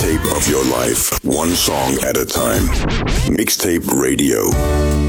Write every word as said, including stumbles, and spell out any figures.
mixtape of your life, one song at a time. Mixtape Radio.